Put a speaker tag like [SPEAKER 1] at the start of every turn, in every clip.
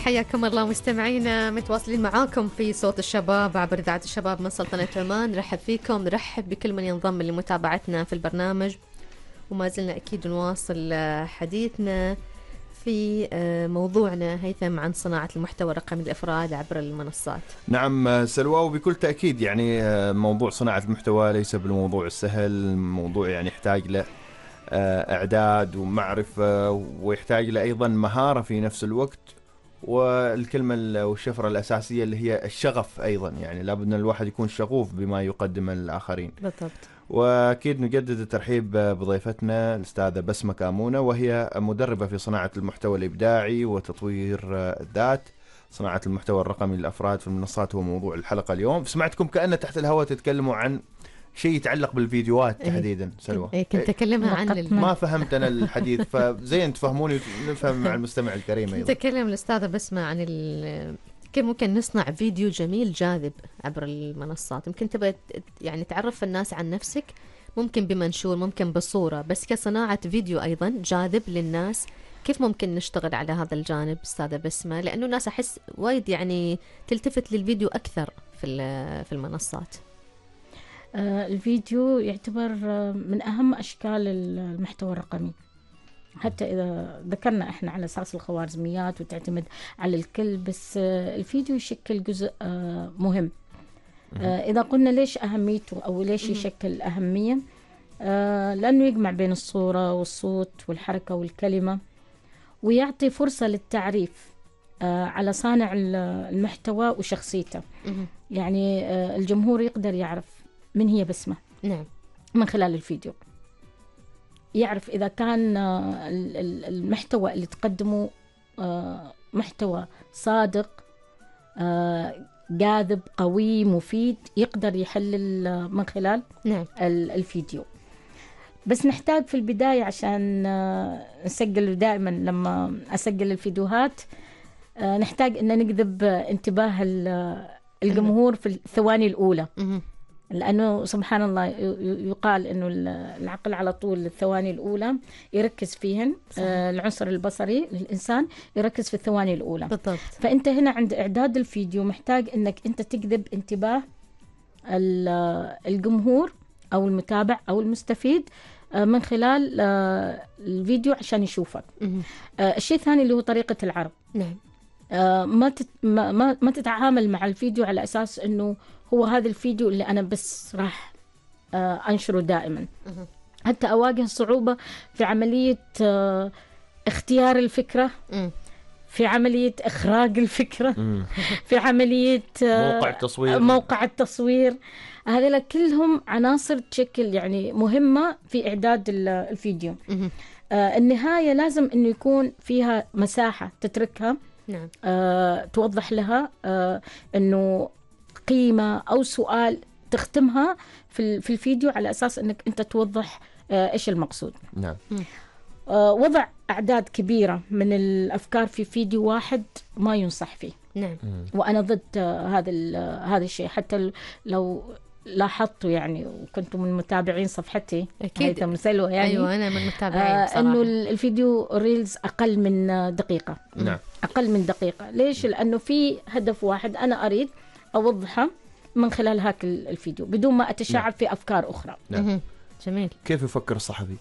[SPEAKER 1] حياكم الله مستمعينا، متواصلين معاكم في صوت الشباب عبر إذاعة الشباب من سلطنة عمان. نرحب فيكم، نرحب بكل من ينضم لمتابعتنا في البرنامج، وما زلنا أكيد نواصل حديثنا في موضوعنا هيثم عن صناعة المحتوى الرقمي للأفراد عبر المنصات.
[SPEAKER 2] نعم سلوى، وبكل تأكيد يعني موضوع صناعة المحتوى ليس بالموضوع السهل، موضوع يعني يحتاج له إعداد ومعرفة، ويحتاج له أيضا مهارة في نفس الوقت، والكلمة والشفرة الأساسية اللي هي الشغف أيضا. يعني لابد أن الواحد يكون شغوف بما يقدم للآخرين.
[SPEAKER 1] بالضبط.
[SPEAKER 2] وأكيد نجدد الترحيب بضيفتنا الأستاذة بسمة كامونة، وهي مدربة في صناعة المحتوى الإبداعي وتطوير الذات. صناعة المحتوى الرقمي للأفراد في المنصات هو موضوع الحلقة اليوم. سمعتكم كأن تحت الهواء تتكلموا عن شيء يتعلق بالفيديوهات تحديدا. سلوى
[SPEAKER 1] كنت أكلمها عن
[SPEAKER 2] ما فهمت أنا الحديث، فزين تفهموني نفهم مع المستمع الكريم أيضا.
[SPEAKER 1] تكلم الأستاذة بسمة عن كيف ممكن نصنع فيديو جميل جاذب عبر المنصات. ممكن تبغى يعني تعرف الناس عن نفسك، ممكن بمنشور، ممكن بصورة، بس كصناعة فيديو أيضا جاذب للناس. كيف ممكن نشتغل على هذا الجانب أستاذة بسمة؟ لأنه الناس أحس وايد يعني تلتفت للفيديو أكثر في المنصات.
[SPEAKER 3] الفيديو يعتبر من أهم أشكال المحتوى الرقمي، حتى إذا ذكرنا إحنا على أساس الخوارزميات وتعتمد على الكل، بس الفيديو يشكل جزء مهم. إذا قلنا ليش أهميته أو ليش يشكل أهمية، لأنه يجمع بين الصورة والصوت والحركة والكلمة، ويعطي فرصة للتعريف على صانع المحتوى وشخصيته. يعني الجمهور يقدر يعرف من هي بسمة.
[SPEAKER 1] نعم.
[SPEAKER 3] من خلال الفيديو يعرف إذا كان المحتوى اللي تقدمه محتوى صادق، جاذب، قوي، مفيد، يقدر يحلل من خلال
[SPEAKER 1] نعم
[SPEAKER 3] الفيديو. بس نحتاج في البداية عشان نسجل، دائما لما أسجل الفيديوهات نحتاج أن نجذب انتباه الجمهور في الثواني الأولى، لأنه سبحان الله يقال أنه العقل على طول الثواني الأولى يركز فيهن. العنصر البصري للإنسان يركز في الثواني الأولى.
[SPEAKER 1] بالضبط.
[SPEAKER 3] فأنت هنا عند إعداد الفيديو محتاج أنك أنت تجذب انتباه الجمهور أو المتابع أو المستفيد من خلال الفيديو عشان يشوفك. الشيء الثاني اللي هو طريقة العرض.
[SPEAKER 1] نعم.
[SPEAKER 3] ما تتعامل مع الفيديو على أساس أنه هو هذا الفيديو اللي أنا بس راح أنشره دائما. حتى أواجه صعوبة في عملية اختيار الفكرة، في عملية إخراج الفكرة، في عملية موقع التصوير. هذه كلهم عناصر تشكل يعني مهمة في إعداد الفيديو. النهاية لازم أنه يكون فيها مساحة تتركها.
[SPEAKER 1] نعم.
[SPEAKER 3] توضح لها أنه قيمة أو سؤال تختمها في الفيديو على أساس أنك أنت توضح إيش المقصود.
[SPEAKER 2] نعم.
[SPEAKER 3] وضع أعداد كبيرة من الأفكار في فيديو واحد ما ينصح فيه.
[SPEAKER 1] نعم.
[SPEAKER 3] وأنا ضد هذا الشيء. حتى لو لاحظتوا يعني وكنتم من متابعين صفحتي
[SPEAKER 1] أكيد
[SPEAKER 3] سلوى يعني.
[SPEAKER 1] أيوة أنا من متابعين صراحة.
[SPEAKER 3] أنه الفيديو ريلز أقل من دقيقة.
[SPEAKER 2] نعم.
[SPEAKER 3] أقل من دقيقة. ليش؟ لأنه في هدف واحد أنا أريد أوضحه من خلال هاك الفيديو بدون ما أتشعب في أفكار أخرى.
[SPEAKER 2] نعم.
[SPEAKER 1] جميل.
[SPEAKER 2] كيف يفكر الصحفي؟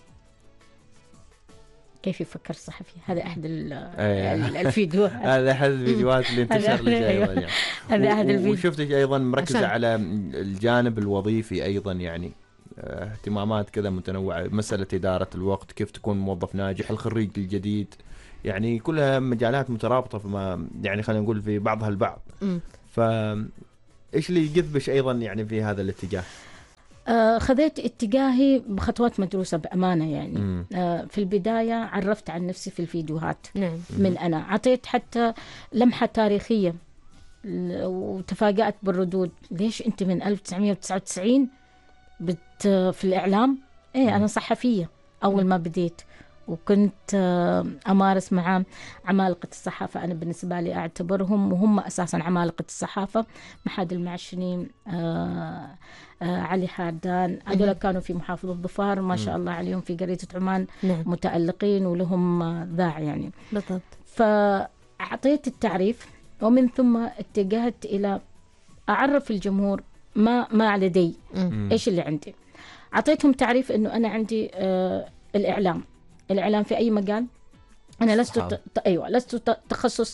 [SPEAKER 3] كيف يفكر الصحفي؟ هذا أحد الفيديوهات.
[SPEAKER 2] هذا أحد الفيديوهات اللي انتشر لي يعني.
[SPEAKER 3] هذا أحد الفيديو.
[SPEAKER 2] وشفتك أيضا مركزة على الجانب الوظيفي أيضا، يعني اهتمامات كذا متنوعة، مسألة إدارة الوقت، كيف تكون موظف ناجح، الخريج الجديد، يعني كلها مجالات مترابطة فيما يعني خلينا نقول في بعضها البعض. فإيش اللي يجذبش أيضا يعني في هذا الاتجاه؟
[SPEAKER 3] خذيت اتجاهي بخطوات مدروسة بأمانة يعني. في البداية عرفت عن نفسي في الفيديوهات.
[SPEAKER 1] نعم.
[SPEAKER 3] من أنا عطيت حتى لمحة تاريخية وتفاجأت بالردود. ليش أنت من 1999 في الإعلام؟ أنا صحفية أول ما بديت، وكنت أمارس مع عمالقة الصحافة. أنا بالنسبة لي أعتبرهم وهم أساسا عمالقة الصحافة. محمد المعشني، علي حادان، هذول كانوا في محافظة ظفار ما شاء الله عليهم في قرية عمان.
[SPEAKER 1] نعم.
[SPEAKER 3] متألقين ولهم ذاع يعني.
[SPEAKER 1] بالضبط.
[SPEAKER 3] أعطيت التعريف، ومن ثم اتجهت إلى أعرف الجمهور ما لدي، إيش اللي عندي. أعطيتهم تعريف إنه أنا عندي الإعلام في أي مجال. أنا لست تخصص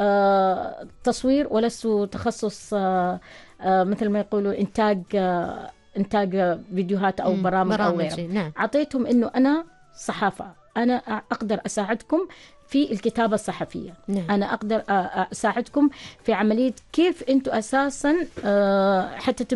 [SPEAKER 3] تصوير، ولست تخصص مثل ما يقولوا إنتاج فيديوهات أو برامج أو غيره.
[SPEAKER 1] نعم.
[SPEAKER 3] أعطيتهم إنه أنا صحافة، أنا أقدر أساعدكم في الكتابة الصحفية.
[SPEAKER 1] نعم.
[SPEAKER 3] أنا أقدر أساعدكم في عملية كيف أنتم أساسا حتى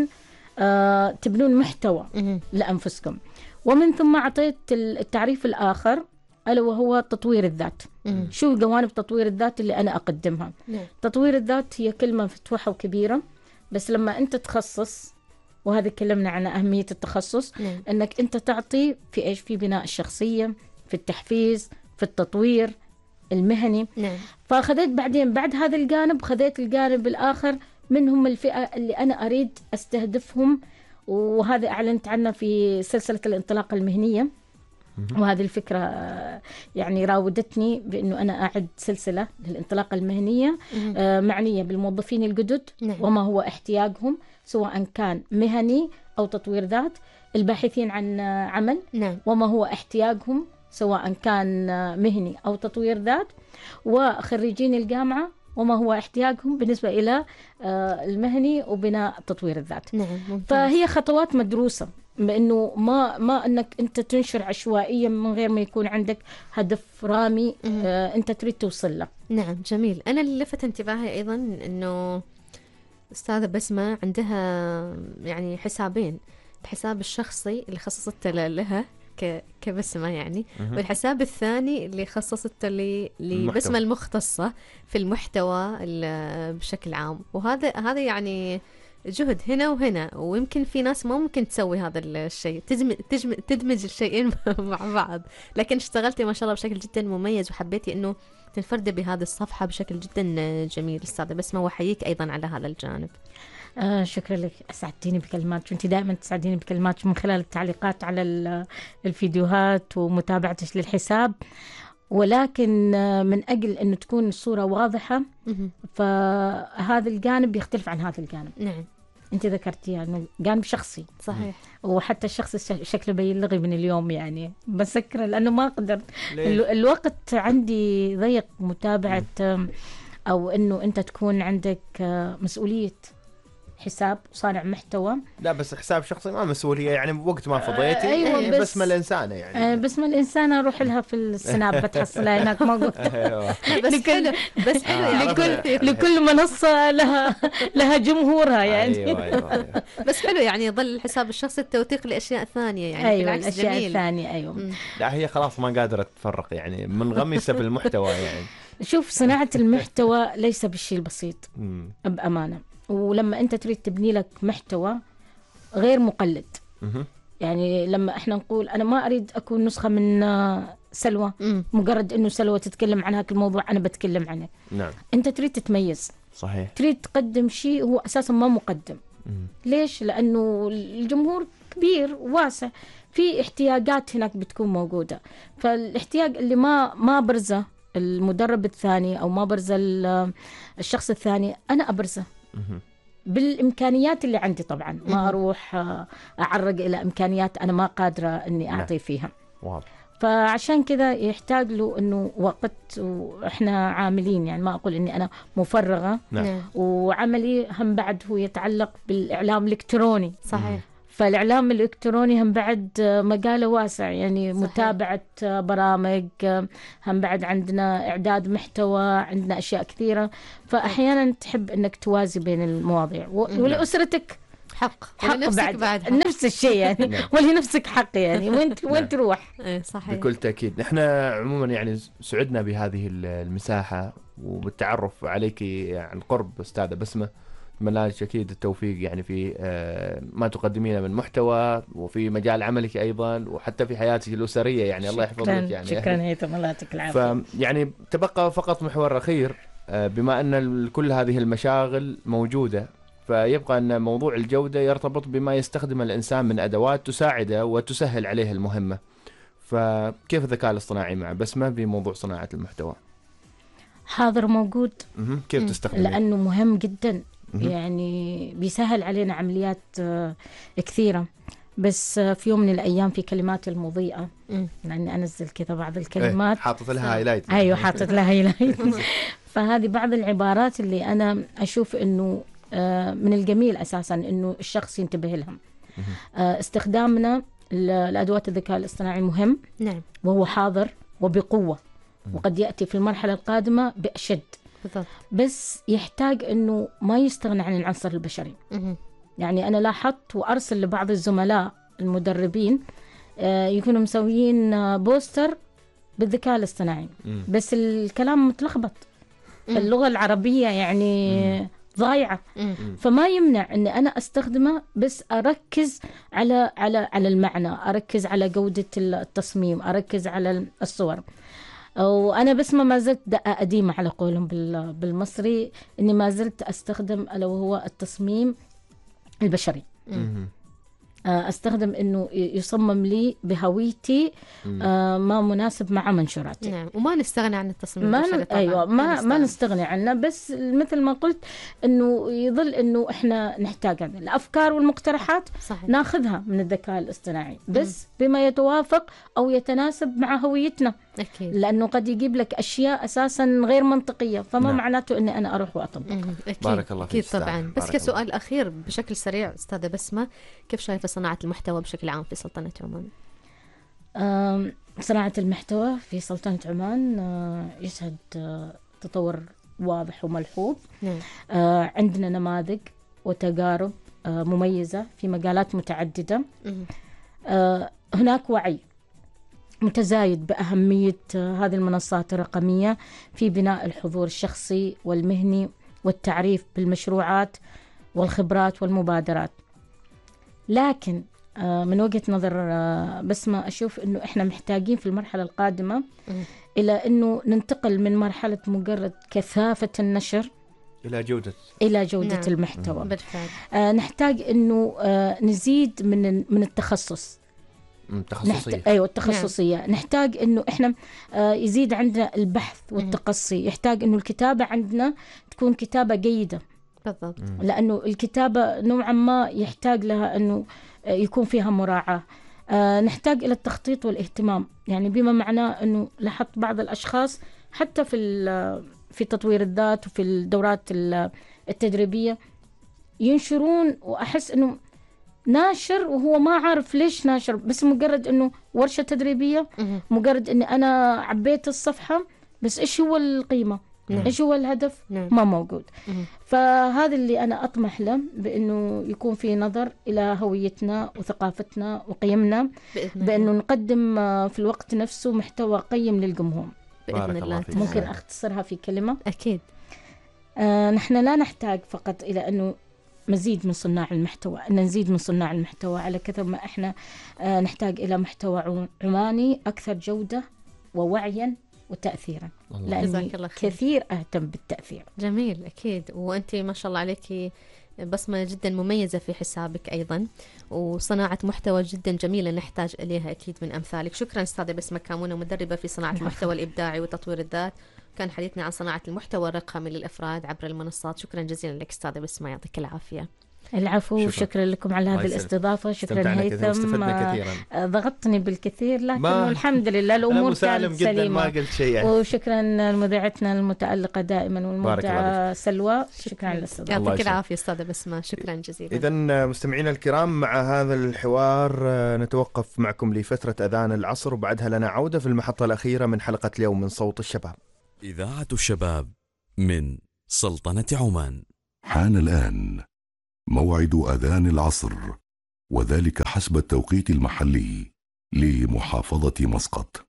[SPEAKER 3] تبنون محتوى لأنفسكم. ومن ثم أعطيت التعريف الآخر ألا وهو تطوير الذات. شو جوانب تطوير الذات اللي أنا أقدمها؟ تطوير الذات هي كلمة مفتوحة وكبيرة، بس لما أنت تخصص، وهذا كلمنا عن أهمية التخصص، أنك أنت تعطي في إيش؟ في بناء الشخصية، في التحفيز، في التطوير المهني. فأخذت بعدين بعد هذا الجانب، خذيت الجانب الآخر منهم الفئة اللي أنا أريد أستهدفهم، وهذا أعلنت عنه في سلسلة الانطلاقة المهنية. وهذه الفكرة يعني راودتني بأنه أنا أعد سلسلة للانطلاقة المهنية معنية بالموظفين الجدد وما هو احتياجهم، سواء كان مهني أو تطوير ذات، الباحثين عن عمل وما هو احتياجهم سواء كان مهني أو تطوير ذات، وخريجين الجامعة وما هو احتياجهم بالنسبة إلى المهني وبناء تطوير الذات. فهي خطوات مدروسة، بأنه ما أنك أنت تنشر عشوائيا من غير ما يكون عندك هدف رامي أنت تريد توصل له.
[SPEAKER 1] نعم، جميل. أنا اللي لفت انتباهي أيضا أنه أستاذة بسمة عندها يعني حسابين، الحساب الشخصي اللي خصصته لها كبسمة يعني، والحساب الثاني اللي خصصته لبسمة المختصة في المحتوى بشكل عام. وهذا يعني جهد هنا وهنا، ويمكن في ناس ما ممكن تسوي هذا الشيء، تدمج الشيئين مع بعض، لكن اشتغلتي ما شاء الله بشكل جدا مميز، وحبيتي انه تنفردي بهذه الصفحة بشكل جدا جميل استاذة بسمة، وحييك ايضا على هذا الجانب.
[SPEAKER 3] شكرا لك، أسعدتيني بكلمات، وانت دائما تسعديني بكلمات من خلال التعليقات على الفيديوهات ومتابعتك للحساب. ولكن من أجل أن تكون الصورة واضحة، فهذا الجانب يختلف عن هذا الجانب.
[SPEAKER 1] نعم،
[SPEAKER 3] أنت ذكرتي يعني جانب شخصي.
[SPEAKER 1] صحيح.
[SPEAKER 3] وحتى الشخص شكله بيلغي من اليوم، يعني بسكره لأنه ما قدرت، الوقت عندي ضيق متابعة، أو أنه أنت تكون عندك مسؤولية حساب صانع محتوى.
[SPEAKER 2] لا بس حساب شخصي ما مسؤولية، يعني وقت ما فضيتي.
[SPEAKER 3] أيوة،
[SPEAKER 2] بسمة الإنسانة يعني
[SPEAKER 3] بسمة الإنسانة أروح لها في السناب بتحصلها هناك موجود.
[SPEAKER 1] بس حلو
[SPEAKER 3] لكل منصة لها جمهورها يعني.
[SPEAKER 2] أيوة.
[SPEAKER 1] بس حلو يعني يظل الحساب الشخصي التوثيق لأشياء ثانية يعني.
[SPEAKER 3] أيوة، الأشياء الثانية. أيوة.
[SPEAKER 2] لا هي خلاص ما قادرة تفرق، يعني منغمسة في المحتوى يعني.
[SPEAKER 3] شوف، صناعة المحتوى ليس بالشيء البسيط بأمانة، ولما أنت تريد تبني لك محتوى غير مقلد، يعني لما إحنا نقول أنا ما أريد أكون نسخة من سلوى، مجرد إنه سلوى تتكلم عن هذا الموضوع أنا بتكلم عنه.
[SPEAKER 2] نعم.
[SPEAKER 3] أنت تريد تتميز،
[SPEAKER 2] صحيح،
[SPEAKER 3] تريد تقدم شيء هو أساسا ما مقدم. ليش؟ لأنه الجمهور كبير واسع، في احتياجات هناك بتكون موجودة، فالاحتياج اللي ما برزه المدرب الثاني أو ما برزه الشخص الثاني أنا أبرزه بالإمكانيات اللي عندي. طبعا ما أروح أعرق إلى إمكانيات أنا ما قادرة أني أعطي فيها.
[SPEAKER 2] واضح.
[SPEAKER 3] فعشان كذا يحتاج له أنه وقت، وإحنا عاملين، يعني ما أقول أني أنا مفرغة. وعملي هم بعد هو يتعلق بالإعلام الإلكتروني.
[SPEAKER 1] صحيح.
[SPEAKER 3] فالإعلام الإلكتروني هم بعد مجاله واسع، يعني صحيح. متابعة برامج، هم بعد عندنا إعداد محتوى، عندنا أشياء كثيرة، فأحيانا تحب أنك توازي بين المواضيع، ولأسرتك
[SPEAKER 1] حق
[SPEAKER 3] بعد نفس الشيء يعني ولنفسك حق يعني وين تروح.
[SPEAKER 1] صحيح.
[SPEAKER 2] بكل تأكيد. نحن عموما يعني سعدنا بهذه المساحة وبالتعرف عليك عن قرب أستاذة بسمة. أتمنى لك أكيد التوفيق يعني في ما تقدمينه من محتوى، وفي مجال عملك أيضا، وحتى في حياتك الأسرية يعني. الله يحفظك يعني.
[SPEAKER 3] شكرا هيثم، الله يعطيك العافية.
[SPEAKER 2] يعني تبقى فقط محور أخير، بما أن كل هذه المشاغل موجودة، فيبقى أن موضوع الجودة يرتبط بما يستخدم الإنسان من أدوات تساعده وتسهل عليه المهمة. فكيف الذكاء الاصطناعي مع بسمة بموضوع صناعة المحتوى؟
[SPEAKER 3] حاضر موجود.
[SPEAKER 2] كيف تستخدمه؟
[SPEAKER 3] لأنه مهم جدا، يعني بيسهل علينا عمليات كثيرة. بس في يوم من الأيام في كلماتي المضيئة، لأني أنزل كذا بعض الكلمات
[SPEAKER 2] حاطط لها هايلايت.
[SPEAKER 3] أيوة حاطط لها هايلايت. فهذه بعض العبارات اللي أنا أشوف أنه من الجميل أساسا أنه الشخص ينتبه لها. استخدامنا لأدوات الذكاء الاصطناعي مهم،
[SPEAKER 1] نعم،
[SPEAKER 3] وهو حاضر وبقوة، وقد يأتي في المرحلة القادمة بأشد.
[SPEAKER 1] بالضبط.
[SPEAKER 3] بس يحتاج أنه ما يستغنى عن العنصر البشري. يعني أنا لاحظت وأرسل لبعض الزملاء المدربين يكونوا مسويين بوستر بالذكاء الاصطناعي، بس الكلام متلخبط، اللغة العربية يعني ضايعة. فما يمنع أن أنا أستخدمه، بس أركز على المعنى، أركز على جودة التصميم، أركز على الصور. وأنا بس ما زلت دقة قديمة على قولهم بالمصري، إني ما زلت أستخدم ألا وهو التصميم البشري. استخدم انه يصمم لي بهويتي ما مناسب مع منشوراتي.
[SPEAKER 1] نعم، وما نستغني عن التصميم البشري طبعا.
[SPEAKER 3] ايوه ما نستغني عنه، بس مثل ما قلت انه يظل انه احنا نحتاج الافكار والمقترحات.
[SPEAKER 1] صحيح.
[SPEAKER 3] ناخذها من الذكاء الاصطناعي، بس بما يتوافق او يتناسب مع هويتنا.
[SPEAKER 1] أكيد.
[SPEAKER 3] لانه قد يجيب لك اشياء اساسا غير منطقيه، فما معناته اني انا اروح واطبق.
[SPEAKER 1] أكيد.
[SPEAKER 2] بارك الله فيك.
[SPEAKER 1] أكيد طبعا. بس كسؤال اخير بشكل سريع استاذه بسمه، كيف شايفه صناعه المحتوى بشكل عام في سلطنه عمان؟
[SPEAKER 3] صناعه المحتوى في سلطنه عمان يشهد تطور واضح وملحوظ.
[SPEAKER 1] نعم.
[SPEAKER 3] عندنا نماذج وتجارب مميزه في مجالات متعدده. هناك وعي متزايد بأهمية هذه المنصات الرقمية في بناء الحضور الشخصي والمهني والتعريف بالمشروعات والخبرات والمبادرات. لكن من وجهة نظر بسمة أشوف أنه إحنا محتاجين في المرحلة القادمة إلى أنه ننتقل من مرحلة مجرد كثافة النشر
[SPEAKER 2] إلى جودة
[SPEAKER 3] نعم. المحتوى.
[SPEAKER 1] بالفعل.
[SPEAKER 3] نحتاج أنه نزيد من التخصص.
[SPEAKER 2] التخصصية.
[SPEAKER 3] التخصصية. نعم. نحتاج إنه إحنا يزيد عندنا البحث والتقصي. يحتاج إنه الكتابة عندنا تكون كتابة جيدة.
[SPEAKER 1] بالضبط.
[SPEAKER 3] لأنه الكتابة نوعا ما يحتاج لها إنه يكون فيها مراعاة. نحتاج إلى التخطيط والاهتمام، يعني بما معناه إنه لاحظت بعض الأشخاص حتى في تطوير الذات وفي الدورات التدريبية ينشرون، وأحس إنه ناشر وهو ما عارف ليش ناشر، بس مجرد انه ورشة تدريبية، مجرد اني انا عبيت الصفحة، بس ايش هو القيمة؟ ايش هو الهدف؟ ما موجود. فهذا اللي انا اطمح له، بانه يكون في نظر الى هويتنا وثقافتنا وقيمنا، بانه نقدم في الوقت نفسه محتوى قيم للجمهور
[SPEAKER 1] بإذن الله.
[SPEAKER 3] ممكن اختصرها في كلمة؟
[SPEAKER 1] اكيد.
[SPEAKER 3] نحن لا نحتاج فقط الى انه مزيد من صناع المحتوى، أن نزيد من صناع المحتوى على كثر ما إحنا نحتاج إلى محتوى عماني أكثر جودة ووعيا وتأثيرا، لأني كثير أهتم بالتأثير.
[SPEAKER 1] جميل. أكيد. وأنت ما شاء الله عليك بصمة جدا مميزة في حسابك أيضا، وصناعة محتوى جدا جميلة نحتاج إليها أكيد من أمثالك. شكرا أستاذة بسمة كامونة، مدربة في صناعة المحتوى الإبداعي وتطوير الذات. كان حديثنا عن صناعة المحتوى الرقمي للأفراد عبر المنصات. شكرا جزيلا لك أستاذة بسمة، يعطيك العافية.
[SPEAKER 3] العفو، وشكرا لكم على هذه الاستضافة. شكرا هيثم، ضغطني بالكثير، لكن الحمد لله الأمور كانت سليمة.
[SPEAKER 2] ما قلت شيء يعني.
[SPEAKER 3] وشكرا لمذيعتنا المتألقة دائما والمبدعة سلوى. شكرا على الاستضافة.
[SPEAKER 1] يعطيك العافية أستاذة بسمة، شكرا جزيلا.
[SPEAKER 2] إذن مستمعينا الكرام، مع هذا الحوار نتوقف معكم لفترة أذان العصر، وبعدها لنا عودة في المحطة الأخيرة من حلقة اليوم من صوت الشباب.
[SPEAKER 4] إذاعة الشباب من سلطنة عمان.
[SPEAKER 5] حان الآن موعد أذان العصر، وذلك حسب التوقيت المحلي لمحافظة مسقط.